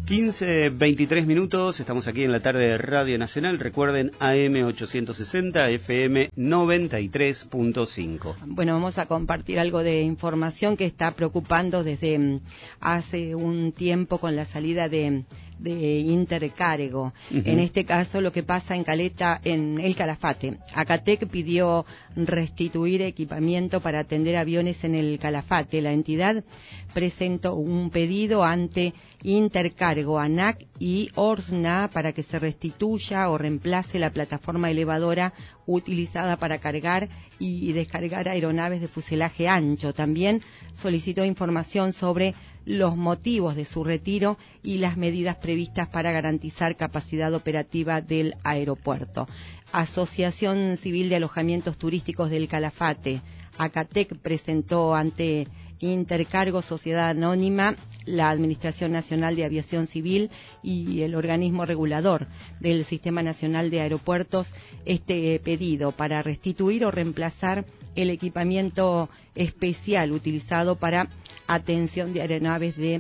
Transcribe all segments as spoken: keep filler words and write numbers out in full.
quince, veintitrés minutos, estamos aquí en la tarde de Radio Nacional. Recuerden, A M ochocientos sesenta, F M noventa y tres punto cinco. Bueno, vamos a compartir algo de información que está preocupando desde hace un tiempo con la salida de, de Intercargo. Uh-huh. En este caso, lo que pasa en Caleta, en el Calafate. ACATEC pidió restituir equipamiento para atender aviones en el Calafate. La entidad presentó un pedido ante Intercargo, ANAC y ORSNA para que se restituya o reemplace la plataforma elevadora utilizada para cargar y descargar aeronaves de fuselaje ancho. También solicitó información sobre los motivos de su retiro y las medidas previstas para garantizar capacidad operativa del aeropuerto. Asociación Civil de Alojamientos Turísticos del Calafate, ACATEC, presentó ante Intercargo, Sociedad Anónima, la Administración Nacional de Aviación Civil y el organismo regulador del Sistema Nacional de Aeropuertos este pedido para restituir o reemplazar el equipamiento especial utilizado para atención de aeronaves de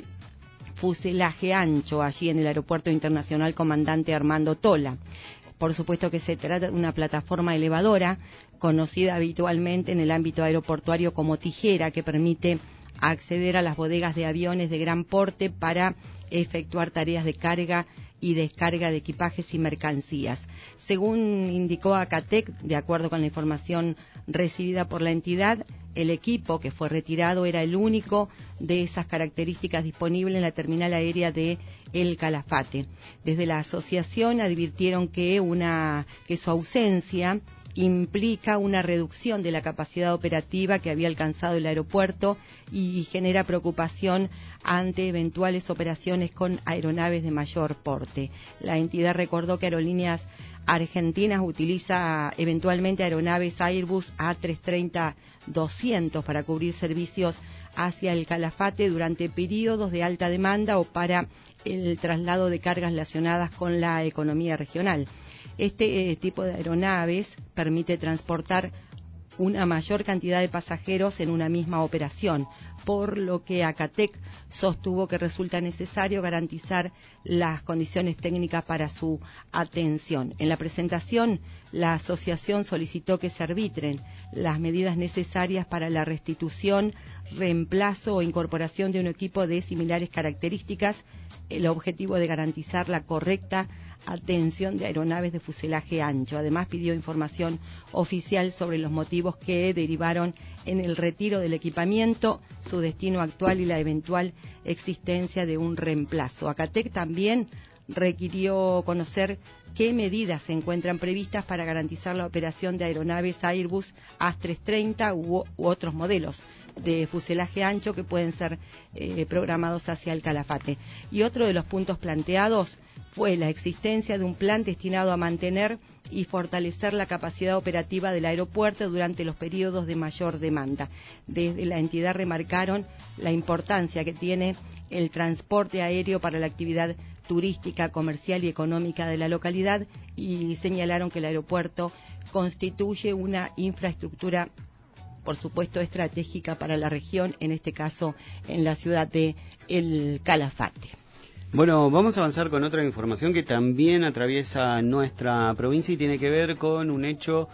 fuselaje ancho allí en el Aeropuerto Internacional Comandante Armando Tola. Por supuesto que se trata de una plataforma elevadora conocida habitualmente en el ámbito aeroportuario como tijera, que permite acceder a las bodegas de aviones de gran porte para efectuar tareas de carga y descarga de equipajes y mercancías. Según indicó ACATEC, de acuerdo con la información recibida por la entidad, el equipo que fue retirado era el único de esas características disponible en la terminal aérea de El Calafate. Desde la asociación advirtieron que, una, que su ausencia implica una reducción de la capacidad operativa que había alcanzado el aeropuerto y genera preocupación ante eventuales operaciones con aeronaves de mayor porte. La entidad recordó que Aerolíneas Argentinas utiliza eventualmente aeronaves Airbus A trescientos treinta doscientos para cubrir servicios hacia el Calafate durante periodos de alta demanda o para el traslado de cargas relacionadas con la economía regional. Este eh, tipo de aeronaves permite transportar una mayor cantidad de pasajeros en una misma operación, por lo que ACATEC sostuvo que resulta necesario garantizar las condiciones técnicas para su atención. En la presentación, la asociación solicitó que se arbitren las medidas necesarias para la restitución, reemplazo o incorporación de un equipo de similares características, el objetivo de garantizar la correcta atención de aeronaves de fuselaje ancho. Además, pidió información oficial sobre los motivos que derivaron en el retiro del equipamiento, su destino actual y la eventual existencia de un reemplazo. ACATEC también requirió conocer qué medidas se encuentran previstas para garantizar la operación de aeronaves Airbus A trescientos treinta u, u otros modelos de fuselaje ancho que pueden ser eh, programados hacia el Calafate. Y otro de los puntos planteados fue la existencia de un plan destinado a mantener y fortalecer la capacidad operativa del aeropuerto durante los periodos de mayor demanda. Desde la entidad remarcaron la importancia que tiene el transporte aéreo para la actividad turística, comercial y económica de la localidad y señalaron que el aeropuerto constituye una infraestructura, por supuesto, estratégica para la región, en este caso en la ciudad de El Calafate. Bueno, vamos a avanzar con otra información que también atraviesa nuestra provincia y tiene que ver con un hecho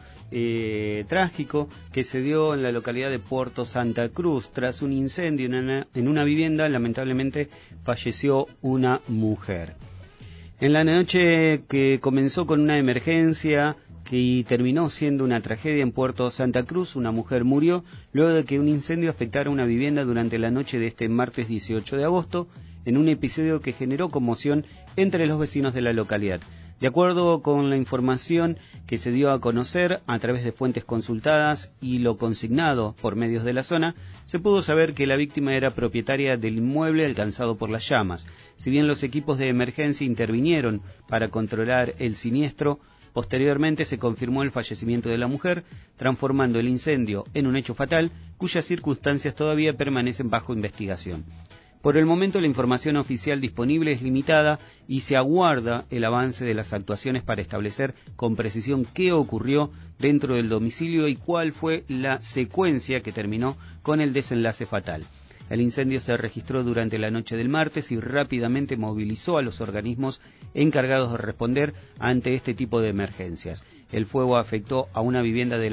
eh, trágico que se dio en la localidad de Puerto Santa Cruz. Tras un incendio en una, en una vivienda, lamentablemente falleció una mujer. En la noche que comenzó con una emergencia que terminó siendo una tragedia en Puerto Santa Cruz, una mujer murió luego de que un incendio afectara una vivienda durante la noche de este martes dieciocho de agosto, en un episodio que generó conmoción entre los vecinos de la localidad. De acuerdo con la información que se dio a conocer a través de fuentes consultadas y lo consignado por medios de la zona, se pudo saber que la víctima era propietaria del inmueble alcanzado por las llamas. Si bien los equipos de emergencia intervinieron para controlar el siniestro, posteriormente se confirmó el fallecimiento de la mujer, transformando el incendio en un hecho fatal, cuyas circunstancias todavía permanecen bajo investigación. Por el momento la información oficial disponible es limitada y se aguarda el avance de las actuaciones para establecer con precisión qué ocurrió dentro del domicilio y cuál fue la secuencia que terminó con el desenlace fatal. El incendio se registró durante la noche del martes y rápidamente movilizó a los organismos encargados de responder ante este tipo de emergencias. El fuego afectó a una vivienda de la